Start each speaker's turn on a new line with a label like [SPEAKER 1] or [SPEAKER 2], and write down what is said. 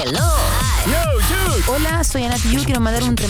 [SPEAKER 1] Hello.
[SPEAKER 2] Yo, dude.
[SPEAKER 1] Hola, soy Ana Tijoux. Quiero mandar un tremendo